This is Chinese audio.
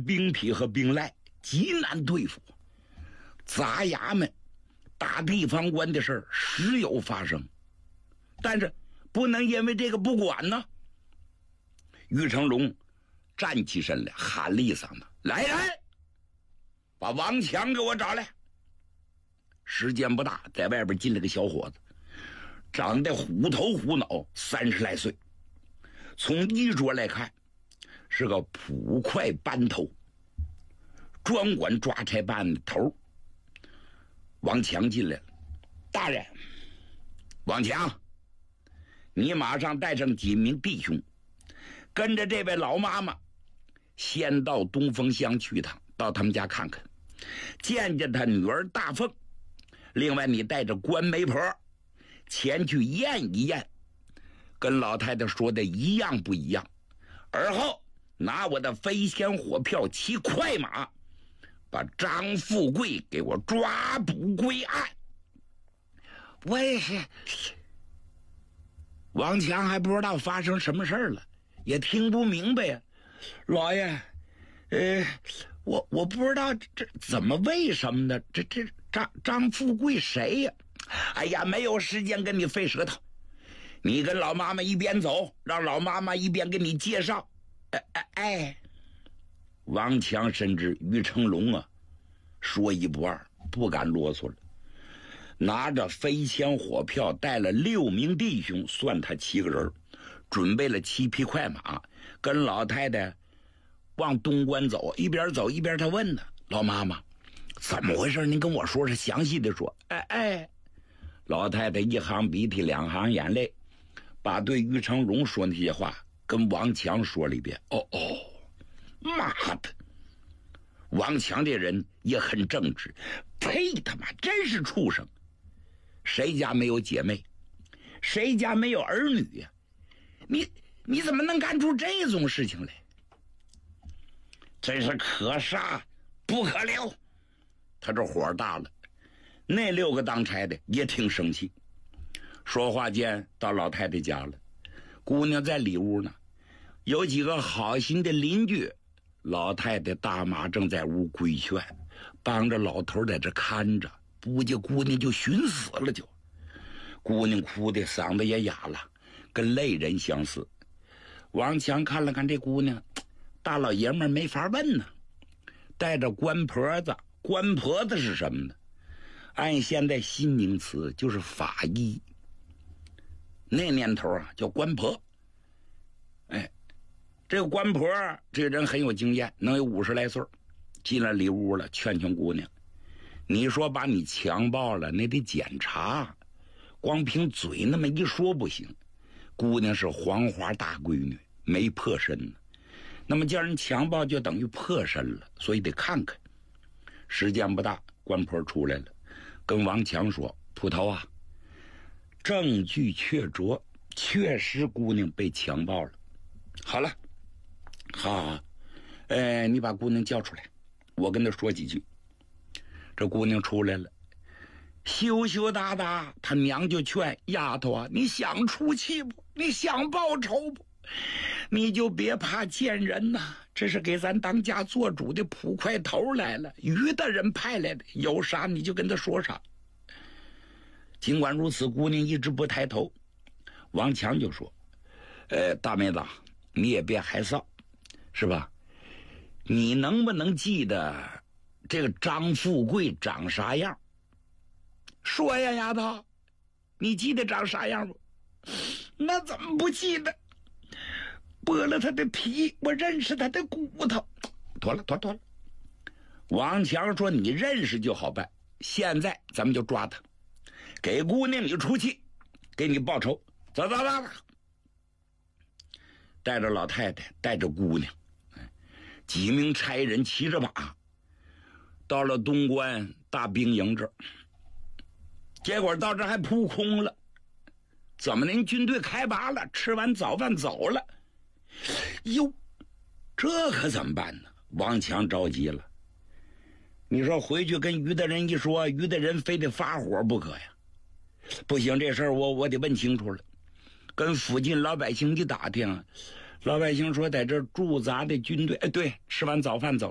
兵痞和兵赖极难对付，砸衙门、打地方官的事儿时有发生，但是不能因为这个不管呢。于成龙站起身来，喊了一嗓子：“来人，把王强给我找来！”时间不大，在外边进了个小伙子，长得虎头虎脑，30来岁，从衣着来看是个捕快班头，专管抓差办的头。王强进来了：“大人，王强，你马上带上几名弟兄，跟着这位老妈妈先到东风乡去一趟，到他们家看看，见见他女儿大凤。另外你带着关媒婆前去验一验，跟老太太说的一样不一样，而后拿我的飞仙火票骑快马，把张富贵给我抓捕归案。”喂，王强还不知道发生什么事了，也听不明白呀。老爷，我不知道这怎么为什么呢？这张富贵谁呀？哎呀，没有时间跟你费舌头，你跟老妈妈一边走，让老妈妈一边给你介绍。王强深知于成龙啊，说一不二，不敢啰嗦了，拿着飞仙火票，带了6名弟兄，算他7个人，准备了7匹快马，跟老太太往东关走，一边走一边他问呢：“老妈妈，怎么回事？您跟我说说，详细的说。”老太太一行鼻涕2行眼泪，把对于成龙说那些话跟王强说了一遍。妈的！王强这人也很正直，呸他妈，真是畜生！谁家没有姐妹？谁家没有儿女呀？你怎么能干出这种事情来？真是可杀不可留！他这火大了。那6个当差的也挺生气。说话间到老太太家了，姑娘在里屋呢，有几个好心的邻居，老太太大妈正在屋规劝，帮着老头在这看着，不就姑娘就寻死了就。姑娘哭的嗓子也哑了，跟泪人相似。王强看了看这姑娘，大老爷们没法问呢，带着官婆子。官婆子是什么呢？按现在新名词就是法医，那年头啊叫官婆。这个官婆这人很有经验，能有50来岁，进了里屋了，劝姑娘，你说把你强暴了，那得检查，光凭嘴那么一说不行。姑娘是黄花大闺女，没破身呢，那么叫人强暴就等于破身了，所以得看看。时间不大，官婆出来了，跟王强说：“捕头啊，证据确凿，确实姑娘被强暴了。好了，好，你把姑娘叫出来，我跟她说几句。”这姑娘出来了，羞羞答答，她娘就劝：“丫头啊，你想出气不？你想报仇不？你就别怕见人呐，这是给咱当家做主的捕快头来了，于大人派来的，有啥你就跟他说啥。”尽管如此，姑娘一直不抬头。王强就说：“大妹子，你也别害臊，是吧？你能不能记得这个张富贵长啥样？说呀，丫头，你记得长啥样不？”“那怎么不记得？剥了他的皮，我认识他的骨头。”“妥了。”王强说：“你认识就好办，现在咱们就抓他，给姑娘你出气，给你报仇。走。”带着老太太，带着姑娘，几名差人骑着马，到了东关大兵营这儿。结果到这还扑空了。怎么您军队开拔了，吃完早饭走了？哟，这可怎么办呢？王强着急了。你说回去跟于大人一说，于大人非得发火不可呀。不行，这事儿我得问清楚了。跟附近老百姓一打听，老百姓说在这驻扎的军队，对，吃完早饭走。